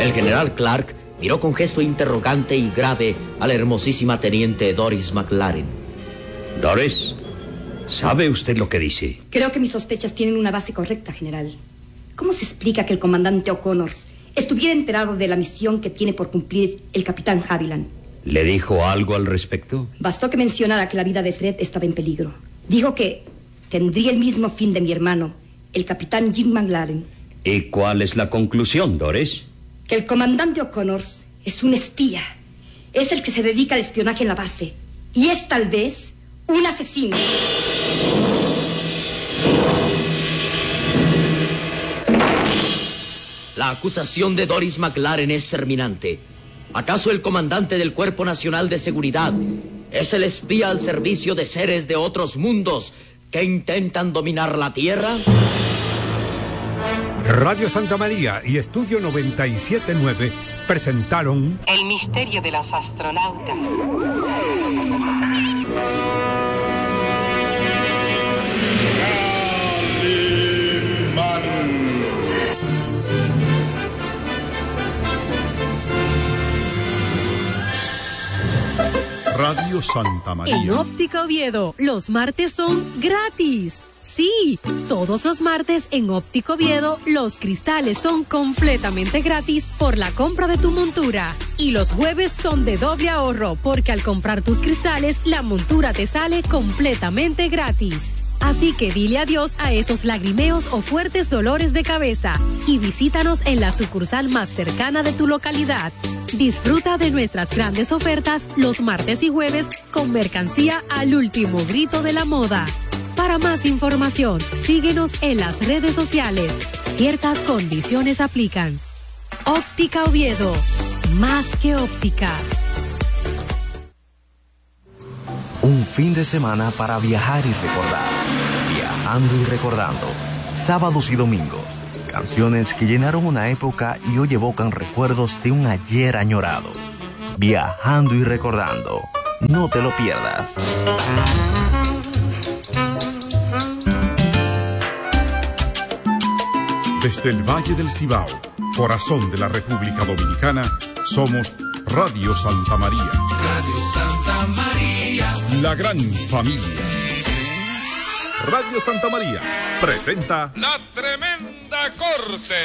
El general Clark miró con gesto interrogante y grave a la hermosísima teniente Doris McLaren. Doris, ¿sabe usted lo que dice? Creo que mis sospechas tienen una base correcta, general. ¿Cómo se explica que el comandante O'Connor estuviera enterado de la misión que tiene por cumplir el capitán Haviland? ¿Le dijo algo al respecto? Bastó que mencionara que la vida de Fred estaba en peligro. Dijo que tendría el mismo fin de mi hermano, el capitán Jim McLaren. ¿Y cuál es la conclusión, Doris? Que el comandante O'Connor es un espía. Es el que se dedica al espionaje en la base. Y es tal vez un asesino. La acusación de Doris McLaren es terminante. ¿Acaso el comandante del Cuerpo Nacional de Seguridad es el espía al servicio de seres de otros mundos que intentan dominar la Tierra? Radio Santa María y Estudio 97.9 presentaron El misterio de los astronautas. Radio Santa María. En Óptica Oviedo, los martes son gratis. Sí, todos los martes en Óptica Oviedo, los cristales son completamente gratis por la compra de tu montura. Y los jueves son de doble ahorro, porque al comprar tus cristales, la montura te sale completamente gratis. Así que dile adiós a esos lagrimeos o fuertes dolores de cabeza y visítanos en la sucursal más cercana de tu localidad. Disfruta de nuestras grandes ofertas los martes y jueves con mercancía al último grito de la moda. Para más información, síguenos en las redes sociales. Ciertas condiciones aplican. Óptica Oviedo, más que óptica. Un fin de semana para viajar y recordar. Viajando y recordando. Sábados y domingos. Canciones que llenaron una época y hoy evocan recuerdos de un ayer añorado. Viajando y recordando. No te lo pierdas. Desde el Valle del Cibao, corazón de la República Dominicana, somos Radio Santa María. Radio Santa María. La gran familia. Radio Santa María presenta La Tremenda Corte.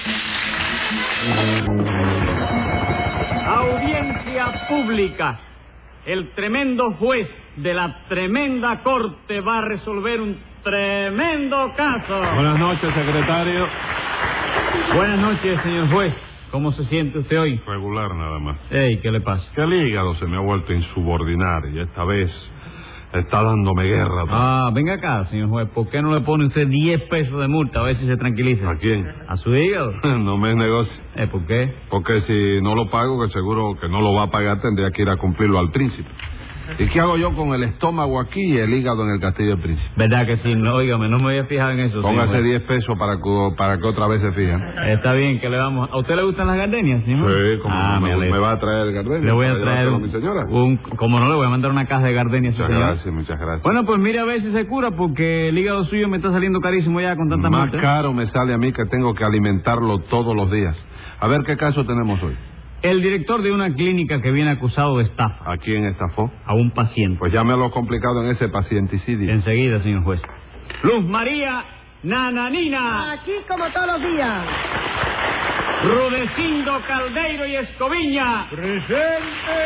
Audiencia pública. El tremendo juez de la tremenda corte va a resolver un tremendo caso. Buenas noches, secretario. Buenas noches, señor juez. ¿Cómo se siente usted hoy? Regular nada más. Ey, ¿qué le pasa? Que el hígado se me ha vuelto insubordinar y esta vez está dándome guerra. Venga acá, señor juez. ¿Por qué no le pone usted 10 pesos de multa a ver si se tranquiliza? ¿A quién? ¿A su hígado? No me es negocio. ¿Por qué? Porque si no lo pago, que seguro que no lo va a pagar, tendría que ir a cumplirlo al príncipe. ¿Y qué hago yo con el estómago aquí y el hígado en el Castillo del Príncipe? ¿Verdad que sí? No, óigame, no me voy a fijar en eso. Póngase 10 pesos para que otra vez se fijen. Está bien, que le vamos... ¿A usted le gustan las gardenias, señor? Sí, como me va a traer gardenias. Le voy a traer a mi señora. Como no, le voy a mandar una caja de gardenias. Muchas gracias, muchas gracias. Bueno, pues mire a ver si se cura, porque el hígado suyo me está saliendo carísimo ya con tanta Más multa. caro me sale a mí que tengo que alimentarlo todos los días. A ver qué caso tenemos hoy. El director de una clínica que viene acusado de estafa. ¿A quién estafó? A un paciente. Pues ya me lo he complicado en ese pacienticidio. Enseguida, señor juez. Luz María Nananina. Aquí como todos los días. Rudecindo Caldeiro y Escoviña. ¡Presente!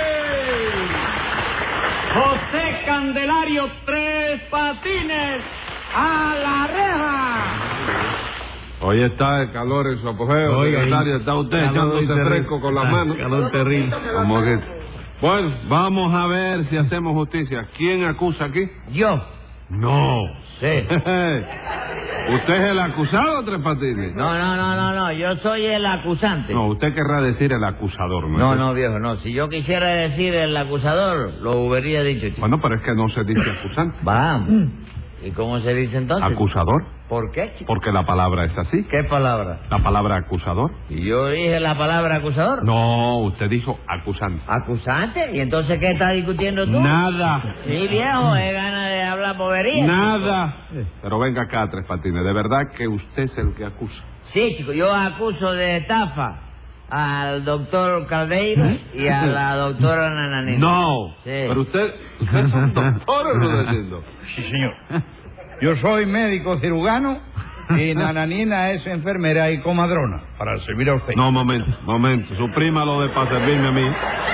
José Candelario Tres Patines. ¡A la reja! Hoy está el calor en su apogeo, secretario. Está usted echándose fresco con las manos. Calor terrible. Como que... Bueno, vamos a ver si hacemos justicia. ¿Quién acusa aquí? Yo. No. Sí. ¿Usted es el acusado, Tres Patines? No, yo soy el acusante. No, usted querrá decir el acusador, ¿no? No, viejo, no. Si yo quisiera decir el acusador, lo hubiera dicho, chico. Bueno, pero es que no se dice acusante. Vamos. ¿Y cómo se dice entonces? Acusador. ¿Por qué, chico? Porque la palabra es así. ¿Qué palabra? La palabra acusador. ¿Y yo dije la palabra acusador? No, usted dijo acusante. ¿Acusante? ¿Y entonces qué estás discutiendo tú? Nada. Sí, viejo, es ganas de hablar bobería. Nada. Pero venga acá, Tres Patines, ¿de verdad que usted es el que acusa? Sí, chico, yo acuso de estafa al doctor Caldeiro y a la doctora Nananina. No, Sí. pero ustedes son doctores, Rudecindo. Sí, señor. Yo soy médico cirujano y Nananina es enfermera y comadrona para servir a usted. No, momento. Suprímalo de para servirme a mí.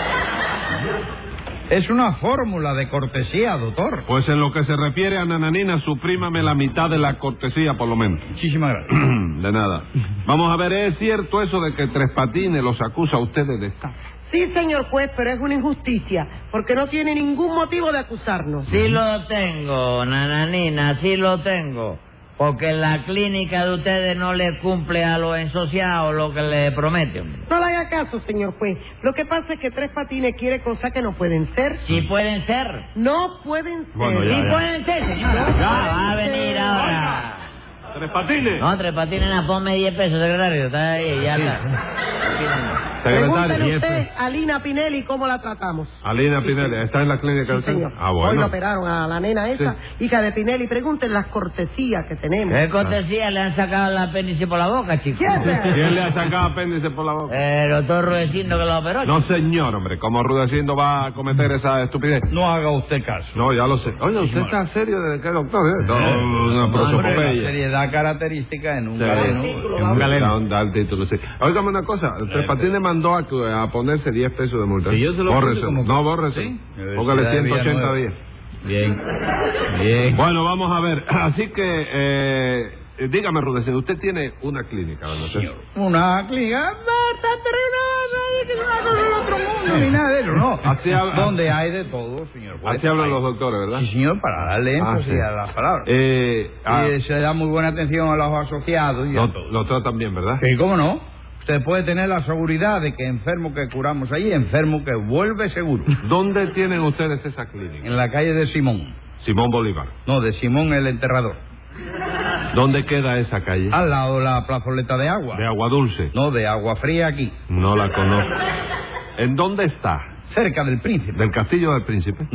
Es una fórmula de cortesía, doctor. Pues en lo que se refiere a Nananina, suprímame la mitad de la cortesía, por lo menos. Muchísimas gracias. De nada. Vamos a ver, ¿es cierto eso de que Tres Patines los acusa a ustedes de estafa? Sí, señor juez, pero es una injusticia, porque no tiene ningún motivo de acusarnos. Sí lo tengo, Nananina, sí lo tengo. Porque la clínica de ustedes no le cumple a los ensociados lo que le promete, hombre. No le haga caso, señor juez. Lo que pasa es que Tres Patines quiere cosas que no pueden ser. Sí pueden ser. No pueden ser. Bueno, Sí pueden ser, señor. Ya va a venir ahora. ¡Tres Patines! No, Tres Patines, ponme 10 pesos, secretario. Está ahí, ya está. Pregúntele usted a Lina Pinelli cómo la tratamos. Alina Pinelli, ¿está en la clínica? Sí, señor. Ah, bueno. Hoy lo operaron a la nena esa, hija de Pinelli. Pregunten las cortesías que tenemos. ¿Qué cortesía le han sacado el apéndice por la boca, chico? ¿Quién le ha sacado apéndice por la boca? El doctor Rudecindo que lo operó. No, señor, hombre. ¿Cómo Rudecindo va a cometer esa estupidez? No haga usted caso. No, ya lo sé. Oye, ¿usted está serio desde que es doctor? Una La prosopopeya. seriedad característica en un Sí. galeno. En un galeno. Da el título, sí. Óigame una cosa. Tres Patines mandó a ponerse 10 pesos de multa. Sí, yo se lo Bórrese. puse como- No, bórrese. Sí. Póngale 180 Villanueva. días. Bien. Bueno, vamos a ver. Así que, dígame, Rudecindo, usted tiene una clínica, ¿verdad? Señor. Una clínica bastante renovada, que es una cosa del otro mundo, ni nada de eso, no. Así habla- Donde hay de todo, señor juez. Así hablan Hay- los doctores, ¿verdad? Sí, señor, para darle énfasis sí. a las palabras. Y se da muy buena atención a los asociados y a todo. lo tratan bien, ¿verdad? Sí, ¿cómo no? Usted puede tener la seguridad de que enfermo que curamos ahí, enfermo que vuelve seguro. ¿Dónde tienen ustedes esa clínica? En la calle de Simón. Simón Bolívar. No, de Simón el enterrador. ¿Dónde queda esa calle? Al lado de la plazoleta de agua. De Agua Dulce. No, de Agua Fría aquí. No la conozco. ¿En dónde está? Cerca del Príncipe. ¿Del Castillo del Príncipe?